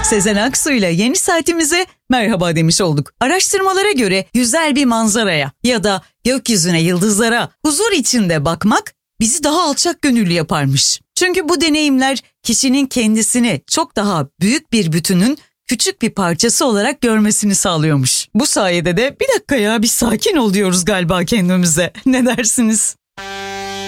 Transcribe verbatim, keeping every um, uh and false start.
Sezen Aksu ile yeni saatimize merhaba demiş olduk. Araştırmalara göre güzel bir manzaraya ya da gökyüzüne, yıldızlara huzur içinde bakmak bizi daha alçak gönüllü yaparmış. Çünkü bu deneyimler kişinin kendisini çok daha büyük bir bütünün küçük bir parçası olarak görmesini sağlıyormuş. Bu sayede de bir dakika ya bir sakin ol diyoruz galiba kendimize. Ne dersiniz?